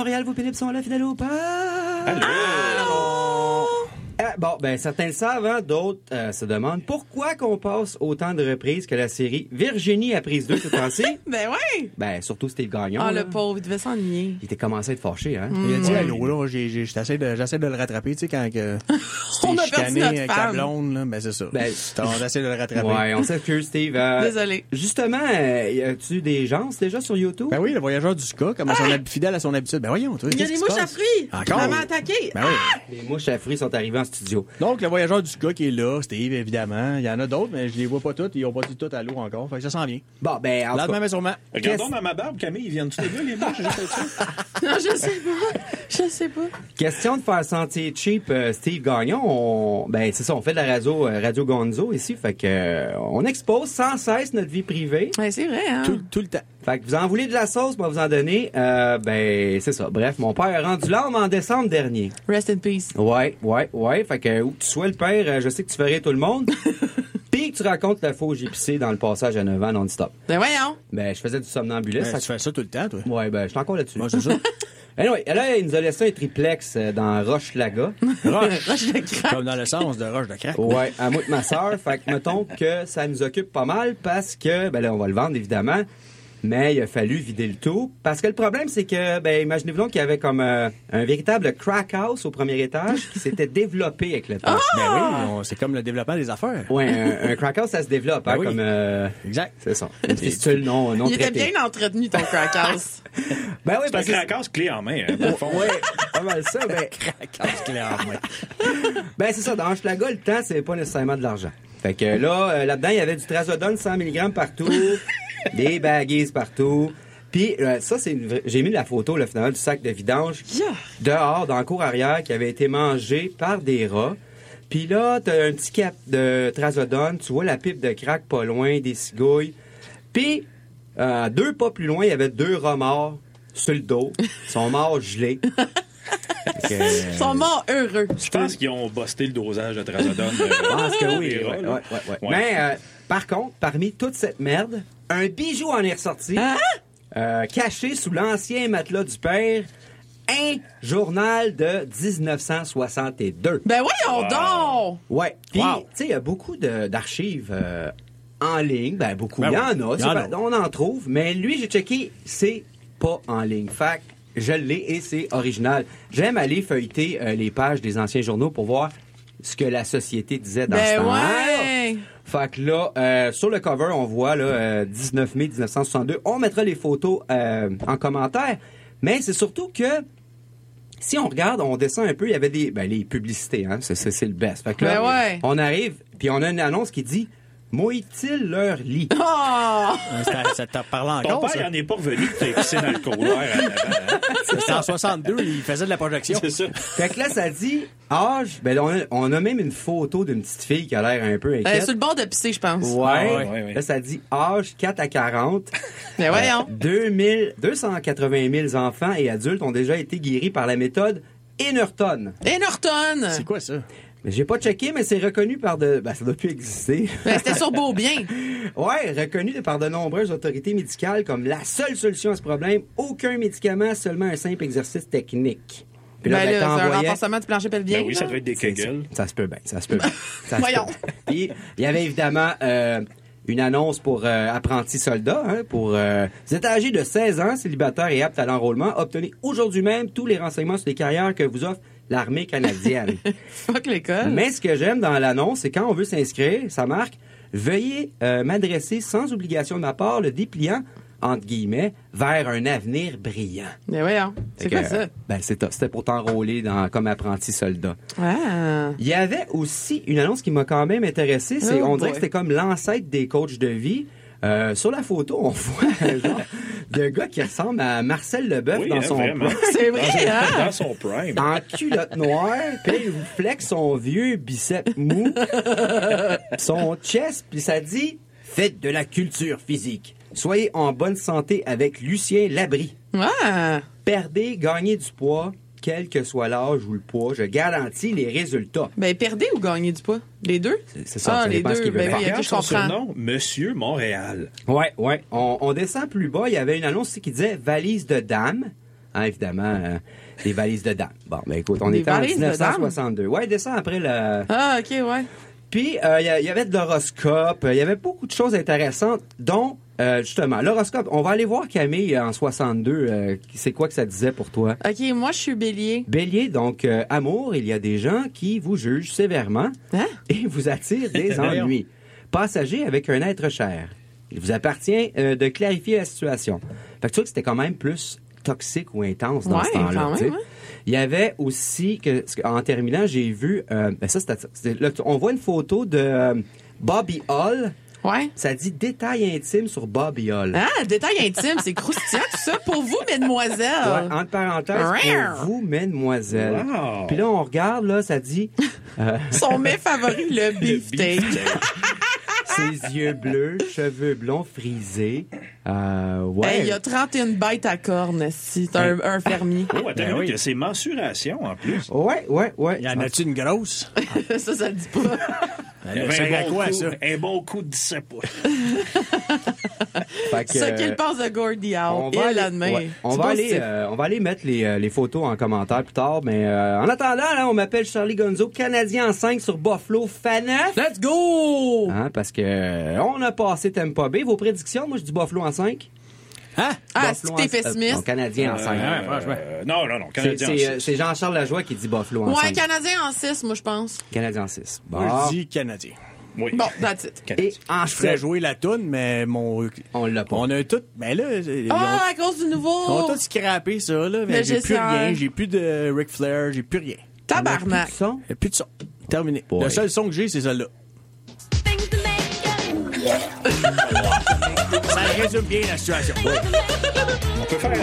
Montréal, vos pénibles sont là, fidèles au pas. Allô? Bon, ben certains le savent, hein, d'autres se demandent pourquoi qu'on passe autant de reprises que la série Virginie à prise 2 ce temps-ci. Ben ouais! Ben surtout Steve Gagnon. Ah, là. le pauvre, il devait s'ennuyer. Il était commencé à être fâché, hein. Il a dit allô, là. J'essaie de le rattraper, tu sais, quand On a c'était perdu chicané notre avec ta femme. blonde, là. Ben, c'est ça. Ben, On essaie de le rattraper. Ouais, on s'excuse, Steve. Désolé. Justement, y a-tu des gens déjà sur YouTube? Ben oui, le voyageur du ska, comme fidèle à son habitude. Ben voyons, toi. Il y a qu'est-ce des qui se mouches à passe? fruits! Encore? Ça m'a attaqué! Ben oui. Les mouches à fruits sont arrivées en studio. Donc, le voyageur du ska qui est là, Steve, évidemment. Il y en a d'autres, mais je les vois pas toutes. Ils ont pas dit toutes à l'eau encore. Fait que ça s'en vient. Bon, ben, en tout Lendemain, cas, mais sûrement. Regardons dans ma barbe, Camille, ils viennent tous les deux, les mouches, juste avec ça. Non, je sais pas. Je sais pas. question de faire sentir cheap Steve Gagnon, ben c'est ça, on fait de la Radio Gonzo ici, fait que on expose sans cesse notre vie privée. Ouais, c'est vrai, hein? Tout le temps. Fait que vous en voulez de la sauce, moi vous en donner. Ben c'est ça. Bref, mon père a rendu l'âme en décembre dernier. Rest in peace. Ouais. Fait que où que tu sois le père, je sais que tu ferais tout le monde. Puis que tu racontes la fois où j'ai pissé dans le passage à 9 ans non-stop. Ben voyons. Ben je faisais du somnambulisme. Ben, tu fais ça tout le temps, toi. Ouais, ben je suis encore là-dessus. Moi, c'est ça. Anyway, là, il nous a laissé un triplex dans Roche-Laga. Roche de crack. Comme dans le sens de roche de crack. Ouais, à moi de ma sœur. Fait que mettons que ça nous occupe pas mal parce que, ben là, on va le vendre évidemment, mais il a fallu vider le tout. Parce que le problème, c'est que, ben, imaginez-vous donc qu'il y avait comme un véritable crack house au premier étage qui s'était développé avec le temps. Ben oui, c'est comme le développement des affaires. Ouais, un crack house, ça se développe, Ben hein, oui. comme... Exact. C'est ça. Une fistule non Il était traitée. bien entretenu, ton crack house. Ben oui, C'est un parce que... craquage clé en main, hein, dans le fond. Ouais, pas mal ça, ben... Craquage clé en main. Ben c'est ça, dans Hochelaga, le temps, c'est pas nécessairement de l'argent. Fait que là, là-dedans, il y avait du trazodone 100 mg partout, des baguises partout. Puis ça, c'est j'ai mis la photo, là, finalement, du sac de vidange dehors, dans la cour arrière, qui avait été mangé par des rats. Puis là, t'as un petit cap de trazodone, tu vois la pipe de crack pas loin, des cigouilles. Puis, 2 pas plus loin, il y avait 2 rats morts sur le dos. Ils sont morts gelés. Ils sont morts heureux. Je pense qu'ils ont busté le dosage de trazodone. Je pense que oui. des rats, là. Ouais. Mais, par contre, parmi toute cette merde, un bijou en est ressorti. Caché sous l'ancien matelas du père, un journal de 1962. Ben voyons donc! Ouais. Puis, Wow. tu sais, il y a beaucoup d'archives en ligne. Ben, beaucoup. Ben Il y oui. en a. Il y en a. On en trouve. Mais lui, j'ai checké, c'est pas en ligne. Fait que je l'ai et c'est original. J'aime aller feuilleter les pages des anciens journaux pour voir ce que la société disait dans ce Ben temps-là. ouais! Fait que là, sur le cover, on voit là, 19 mai 1962. On mettra les photos en commentaire. Mais c'est surtout que si on regarde, on descend un peu, il y avait les publicités, hein, c'est le best. Fait que là, Ben ouais. on arrive, puis on a une annonce qui dit « Mouille-t-il leur lit? Oh! Ça t'a parlé Ton encore, père, ça? il en est pas revenu que t'as pissé dans le couloir. C'était en 62, il faisait de la projection. C'est ça. » Fait que là, ça dit âge, ben là, on a même une photo d'une petite fille qui a l'air un peu inquiète. Sur le bord de pisser, je pense. Ouais. Là, ça dit âge 4 à 40. Ben voyons. 280 000 enfants et adultes ont déjà été guéris par la méthode Enerton. Et Norton! C'est quoi ça? Mais j'ai pas checké, mais c'est reconnu par de... Ben, ça doit plus exister. Ben, c'était sur Beaubien. Ouais, reconnu par de nombreuses autorités médicales comme la seule solution à ce problème. Aucun médicament, seulement un simple exercice technique. Puis Ben là, c'est un t'envoyais- renforcement du plancher pelvien. Ben oui, ça là. devait être des kegels. Ça se peut bien, ça se peut bien. Ça se Voyons. peut bien. Puis, il y avait évidemment une annonce pour apprentis soldats. Hein, pour vous êtes âgés de 16 ans, célibataires et aptes à l'enrôlement, obtenez aujourd'hui même tous les renseignements sur les carrières que vous offre l'armée canadienne. Fuck l'école. Mais ce que j'aime dans l'annonce, c'est quand on veut s'inscrire, ça marque « Veuillez m'adresser sans obligation de ma part le dépliant, entre guillemets, vers un avenir brillant. » Ben voyons. C'est Fait quoi que, ça? Ben, c'était pour t'enrôler comme apprenti soldat. Ah. Il y avait aussi une annonce qui m'a quand même intéressé. On dirait que c'était comme l'ancêtre des coachs de vie. Sur la photo, on voit un genre de gars qui ressemble à Marcel Leboeuf Oui, dans hein, son vraiment. C'est vrai, hein? Dans son prime. en culotte noire, puis il flex son vieux bicep mou, son chest, puis ça dit « Faites de la culture physique. Soyez en bonne santé avec Lucien Labrie. Ah. Perdez, gagnez du poids, quel que soit l'âge ou le poids. Je garantis les résultats. » Ben, perdez ou gagnez du poix? Les deux? C'est ça, Ah, ça les dépend ce deux. qu'il veut Ben faire. oui, ok, Regarde je son comprends. surnom, Monsieur Montréal. Ouais. On descend plus bas. Il y avait une annonce aussi qui disait valise de dame. hein, évidemment, des valises de dames. Bon, ben écoute, on Des était en valises de dames? 1962. Ouais, descend après le... Ah, OK, ouais. Puis, il y avait de l'horoscope, il y avait beaucoup de choses intéressantes, dont, justement, l'horoscope. On va aller voir, Camille, en 62, c'est quoi que ça disait pour toi? OK, moi, je suis bélier. Bélier, donc, amour, il y a des gens qui vous jugent sévèrement Hein? et vous attirent des ennuis. Passager avec un être cher. Il vous appartient de clarifier la situation. Fait que tu vois que c'était quand même plus toxique ou intense dans Ouais, ce temps-là. quand même, tu sais. ouais. Il y avait aussi, en terminant, j'ai vu, ben ça, là, on voit une photo de Bobby Hall. Ouais. Ça dit détail intime sur Bobby Hall. Ah, détail intime, c'est croustillant tout ça. Pour vous, mesdemoiselles. Ouais, entre parenthèses, pour vous, mesdemoiselles. Wow. Puis là, on regarde, là, ça dit Son mets favori, le beefsteak. ses yeux bleus, cheveux blonds frisés. Ouais. Hey, il y a 31 bêtes à cornes, si t'es un fermier. Oh, attends, Ben oui. il y a ses mensurations en plus. Ouais. Y en a-tu une grosse? Ça le dit pas. Il y Ça avait sert à quoi, coup, ça? un bon coup de 17 pouces. Fait que, Ce qu'il pense de Gordy Howe. Et le lendemain. ouais, on va aller mettre les photos en commentaire plus tard, mais en attendant, là, on m'appelle Charlie Gonzo, Canadien en 5 sur Buffalo, Faneuf. Let's go! Hein, parce que on a passé Tampa Bay. Vos prédictions, moi je dis Buffalo en 5. Hein? Ah, est-ce que t'es pessimiste? Non, Canadien en 5. franchement. Non, Canadien en six. C'est Jean-Charles Lajoie qui dit Buffalo en Ouais, 5. Canadien en 6, moi, je pense. Canadien en 6. Bon. Moi, je dis Canadien. Oui. Bon, that's it. Canadien. Et en Je ferais jouer la toune, mais on l'a pas. on a tout. Ben là, Ah, à cause du ils ont nouveau. tout scrappé ça, là. Mais Le j'ai plus GCR. rien. J'ai plus de Ric Flair. J'ai plus rien. Tabarnak. Son? Il n'y a plus de son. Terminé. Boy. Le seul son que j'ai, c'est celle-là. Ça résume bien la situation. On peut faire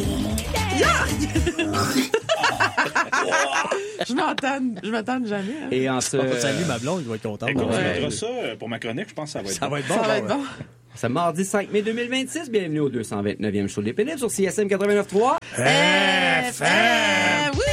Je m'entends jamais. Hein. Et en ce, Salut ma blonde, il va être content. Écoute, tu Ouais. mettras ça pour ma chronique, je pense que ça va être Ça bon. va être bon. Ça va être bon. ce mardi 5 mai 2026, bienvenue au 229e show des Pénibles sur CSM 89.3. Wouh!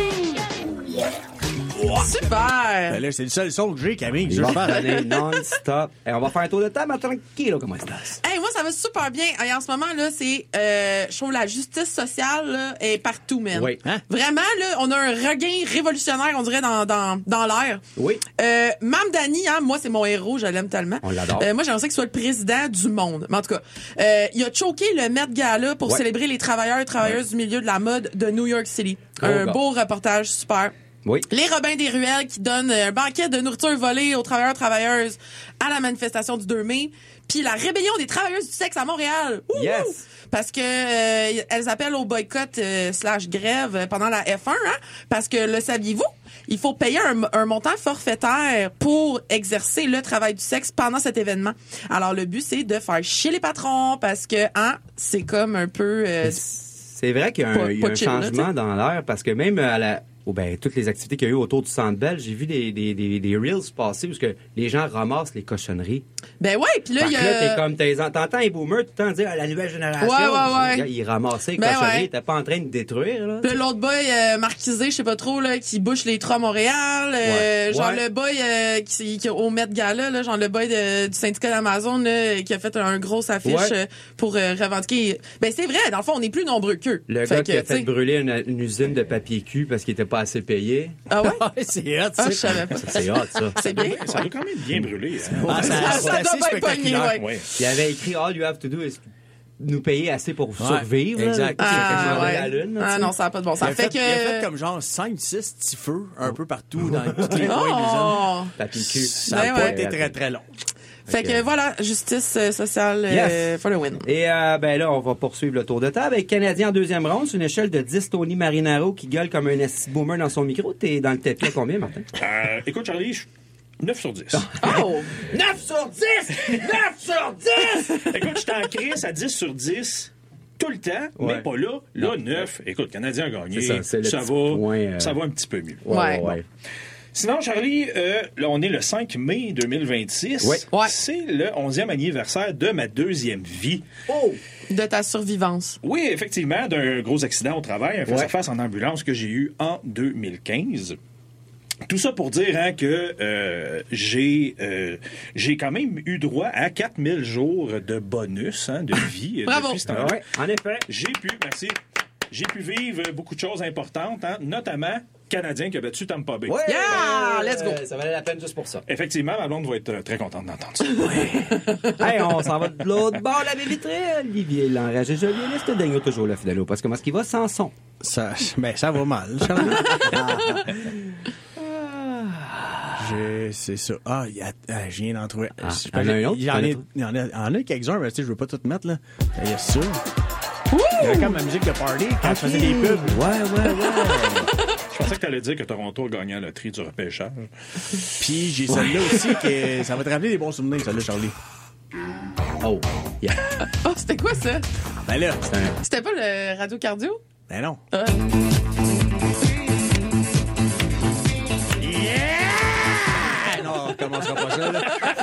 Super! Ben là, c'est le seul son que j'ai, Camille. Il Je va veux faire. donner non-stop. Et on va faire un tour de table, tranquille, comment estás? Hey, moi, ça va super bien. Hey, en ce moment, là, c'est, je trouve la justice sociale, là, est partout, man. Oui. Hein? Vraiment, là, on a un regain révolutionnaire, on dirait, dans l'air. Oui. Mme Dani, hein, moi, c'est mon héros, je l'aime tellement. On l'adore. Moi, j'aimerais ça qu'il soit le président du monde. Mais en tout cas, il a choqué le Met Gala pour Ouais. célébrer les travailleurs et travailleuses du milieu de la mode de New York City. Gros Un gars. beau reportage, super. Oui. Les Robins des Ruelles qui donnent un banquet de nourriture volée aux travailleurs et travailleuses à la manifestation du 2 mai. Puis la rébellion des travailleuses du sexe à Montréal. Ouh! Yes. Parce que elles appellent au boycott / grève pendant la F1, hein? Parce que, le saviez-vous? Il faut payer un montant forfaitaire pour exercer le travail du sexe pendant cet événement. Alors, le but, c'est de faire chier les patrons parce que, hein, c'est comme un peu... C'est vrai qu'il y a Pas- il y a pas un chill, là, changement t'sais. dans l'air parce que même à la... toutes les activités qu'il y a eu autour du Centre Bell, j'ai vu des reels passer où que les gens ramassent les cochonneries. Ben ouais, puis là, Fait il y que là, t'es a... comme, t'entends les boomers tout le temps dire la nouvelle génération. Ouais. Ils ramassaient les Ben cochonneries, ouais. ils étaient pas en train de détruire, là. Puis là, l'autre boy marquisé, je sais pas trop, là, qui bouche les trous à Montréal. Ouais. Genre Ouais. le boy qui au Met Gala, là, genre le boy du syndicat d'Amazon là, qui a fait un gros affiche Ouais. pour revendiquer. Ben c'est vrai, dans le fond, on est plus nombreux qu'eux. Le Fait gars qui a que, fait tu sais- brûler une usine de papier cul parce qu'il était pas assez payé. Ah ouais? C'est hot, Ah, ça. je savais pas. C'est hot, ça. C'est bien. Ça doit quand même bien brûler. Hein? Ah, Ça c'est doit assez bien être pogné, spectaculaire. ouais. Ouais. Il avait écrit All you have to do is nous payer assez pour survivre. là. exact. C'est Ah, quelque chose de ouais. la lune. là, Ah tu sais. non, ça n'a pas de bon Il sens. a fait comme genre 5-6 petits feux un peu partout dans toutes les coins de l'usine. Oh! Papier cul. Ça n'a Ben pas ouais. été très très long. Fait que voilà, justice sociale Yes. for the win. Et ben là, on va poursuivre le tour de table avec Canadien en deuxième ronde. C'est une échelle de 10 Tony Marinaro qui gueule comme un esti boomer dans son micro. T'es dans le tapis à combien, Martin? Écoute, Charlie, 9 sur 10. Oh! 9 sur 10! 9 sur 10! Écoute, je t'en crise à 10 sur 10 tout le temps, Ouais. mais pas là. Là, Non. 9. Écoute, Canadien a gagné. C'est ça, c'est le petit point, ça va un petit peu mieux. Ouais. Sinon, Charlie, là, on est le 5 mai 2026. Ouais. Ouais. C'est le 11e anniversaire de ma deuxième vie. Oh! De ta survivance. Oui, effectivement, d'un gros accident au travail, un face-à-face en ambulance que j'ai eu en 2015. Tout ça pour dire hein, que j'ai quand même eu droit à 4000 jours de bonus hein, de vie Bravo. depuis ce temps-là. Ouais, en effet. J'ai pu, merci. j'ai pu vivre beaucoup de choses importantes, hein, notamment Canadien qui a battu Tampa Bay. Ouais! Yeah! Let's go! Ça valait la peine juste pour ça. Effectivement, ma blonde va être très contente d'entendre ça. Hey, on s'en va de l'autre bord, la vitrée. Olivier Lanrage. Et je lui laisse le daigneau toujours le fidèle. Parce que moi, ce qui va sans son. Ça va mal, Charlie. C'est ça. Je viens d'en trouver. Il y en a un autre? Il y en a quelques-uns, mais tu sais, je veux pas tout mettre, là. Il y a ça. Il y a comme ma musique de party quand je faisais des pubs. Ouais. Je pensais que tu allais dire que Toronto a gagné la loterie du repêchage. Puis j'ai celle-là aussi, que ça va te rappeler des bons souvenirs, celle-là, Charlie. Oh, yeah. Oh, c'était quoi ça? Ben là, C'était pas le radio cardio? ben non. Non, on commencera pas ça, là.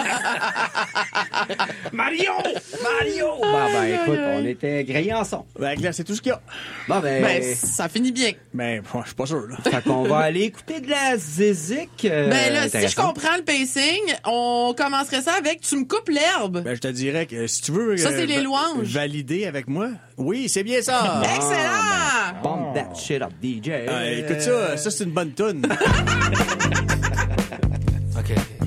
Mario! Écoute, on était grillés en son. Ben là, c'est tout ce qu'il y a. Ben, ça finit bien. Ben, je suis pas sûr, là. Fait qu'on va aller écouter de la zézique. Ben là, si je comprends le pacing, on commencerait ça avec « Tu me coupes l'herbe Ben, je te dirais que si tu veux... Ça, c'est les louanges. Valider avec moi. Oui, c'est bien ça. » Excellent! Bomb that shit up, DJ. Écoute ça c'est une bonne toune. OK.